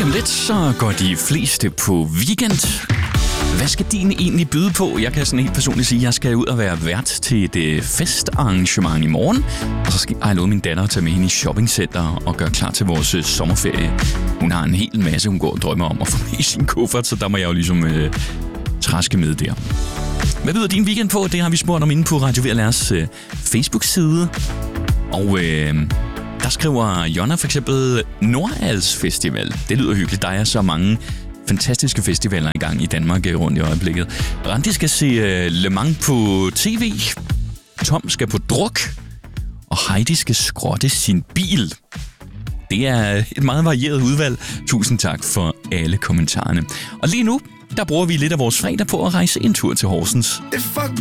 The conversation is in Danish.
om lidt, så går de fleste på weekend. Hvad skal din egentlig byde på? Jeg kan sådan helt personligt sige, at jeg skal ud og være vært til et festarrangement i morgen. Og så har jeg lovet min datter at tage med hende i shoppingcenter og gøre klar til vores sommerferie. Hun har en hel masse, hun går og drømmer om at få med i sin kuffert, så der må jeg jo ligesom træske med der. Hvad byder din weekend på? Det har vi spurgt om inde på Radio VLR's Facebook-side. Og der skriver Jonna for eksempel Nordals Festival. Det lyder hyggeligt. Der er så mange fantastiske festivaler i gang i Danmark rundt i øjeblikket. Randi skal se Le Mans på tv. Tom skal på druk. Og Heidi skal skrotte sin bil. Det er et meget varieret udvalg. Tusind tak for alle kommentarerne. Og lige nu, der bruger vi lidt af vores fredag på at rejse en tur til Horsens.